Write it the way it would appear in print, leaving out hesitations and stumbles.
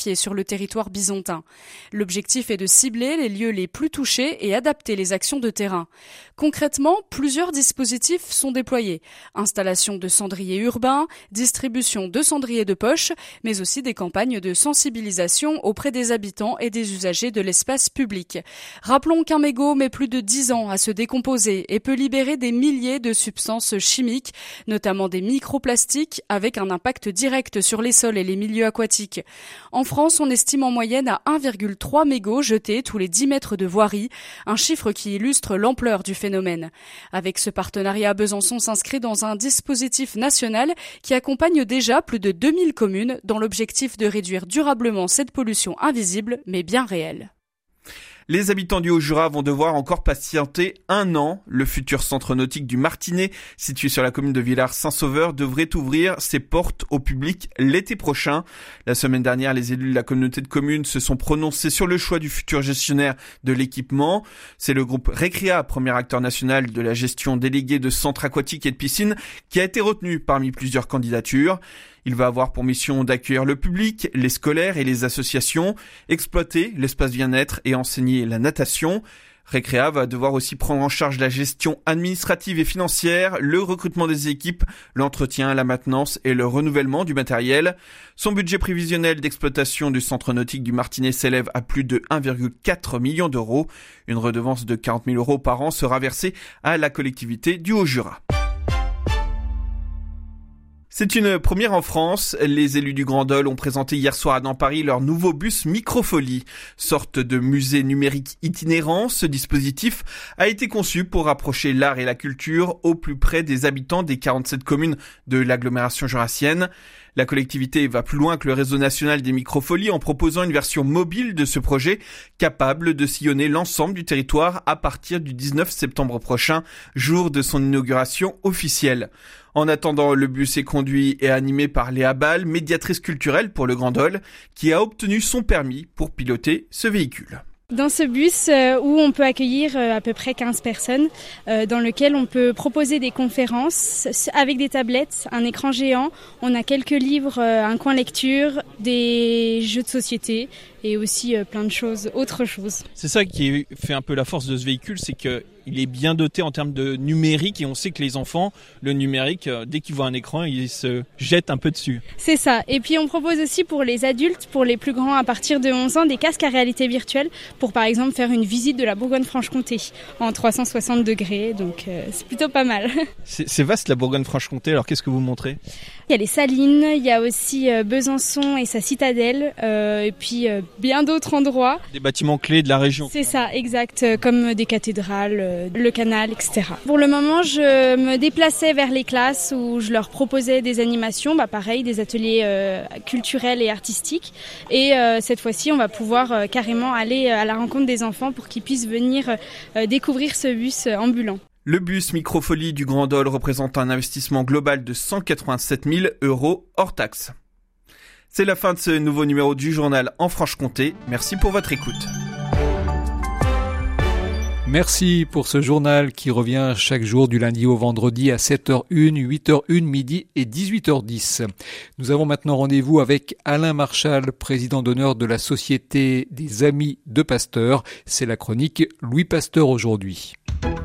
cartographiés sur le territoire bisontin. L'objectif est de cibler les lieux les plus touchés et adapter les actions de terrain. Concrètement, plusieurs dispositifs sont déployés. Installation de cendriers urbains, distribution de cendriers de poche, mais aussi des campagnes de sensibilisation auprès des habitants et des usagers de l'espace public. Rappelons qu'un mégot met plus de 10 ans à se décomposer et peut libérer des milliers de substances chimiques, notamment des microplastiques, avec un impact direct sur les sols et les milieux aquatiques. En France, on estime en moyenne à 1,3 mégots jetés tous les 10 mètres de voirie, un chiffre qui illustre l'ampleur du phénomène. Avec ce partenariat, Besançon s'inscrit dans un dispositif national qui accompagne déjà plus de 2000 communes dans l'objectif de réduire durablement cette pollution invisible mais bien réelle. Les habitants du Haut-Jura vont devoir encore patienter 1 an. Le futur centre nautique du Martinet, situé sur la commune de Villars-Saint-Sauveur, devrait ouvrir ses portes au public l'été prochain. La semaine dernière, les élus de la communauté de communes se sont prononcés sur le choix du futur gestionnaire de l'équipement. C'est le groupe Recrea, premier acteur national de la gestion déléguée de centres aquatiques et de piscines, qui a été retenu parmi plusieurs candidatures. Il va avoir pour mission d'accueillir le public, les scolaires et les associations, exploiter l'espace bien-être et enseigner la natation. Recrea va devoir aussi prendre en charge la gestion administrative et financière, le recrutement des équipes, l'entretien, la maintenance et le renouvellement du matériel. Son budget prévisionnel d'exploitation du centre nautique du Martinet s'élève à plus de 1,4 million d'euros. Une redevance de 40 000 euros par an sera versée à la collectivité du Haut-Jura. C'est une première en France. Les élus du Grand Dol ont présenté hier soir dans Paris leur nouveau bus Microfolie. Sorte de musée numérique itinérant, ce dispositif a été conçu pour rapprocher l'art et la culture au plus près des habitants des 47 communes de l'agglomération jurassienne. La collectivité va plus loin que le réseau national des Microfolies en proposant une version mobile de ce projet capable de sillonner l'ensemble du territoire à partir du 19 septembre prochain, jour de son inauguration officielle. En attendant, le bus est conduit et animé par Léa Ball, médiatrice culturelle pour le Grand Dol, qui a obtenu son permis pour piloter ce véhicule. Dans ce bus où on peut accueillir à peu près 15 personnes, dans lequel on peut proposer des conférences avec des tablettes, un écran géant, on a quelques livres, un coin lecture, des jeux de société et aussi plein de choses, autre chose. C'est ça qui fait un peu la force de ce véhicule, c'est qu'il est bien doté en termes de numérique et on sait que les enfants, le numérique, dès qu'ils voient un écran, ils se jettent un peu dessus. C'est ça. Et puis on propose aussi pour les adultes, pour les plus grands à partir de 11 ans, des casques à réalité virtuelle pour par exemple faire une visite de la Bourgogne-Franche-Comté en 360 degrés. Donc c'est plutôt pas mal. C'est vaste la Bourgogne-Franche-Comté, alors qu'est-ce que vous montrez ? Il y a les Salines, il y a aussi Besançon et sa citadelle, et puis bien d'autres endroits. Des bâtiments clés de la région. C'est ça, exact, comme des cathédrales, le canal, etc. Pour le moment, je me déplaçais vers les classes où je leur proposais des animations, pareil, des ateliers culturels et artistiques. Et cette fois-ci, on va pouvoir carrément aller à la rencontre des enfants pour qu'ils puissent venir découvrir ce bus ambulant. Le bus Microfolie du Grand Dol représente un investissement global de 187 000 euros hors taxe. C'est la fin de ce nouveau numéro du journal en Franche-Comté. Merci pour votre écoute. Merci pour ce journal qui revient chaque jour du lundi au vendredi à 7h01, 8h01, midi et 18h10. Nous avons maintenant rendez-vous avec Alain Marchal, président d'honneur de la Société des Amis de Pasteur. C'est la chronique Louis Pasteur aujourd'hui.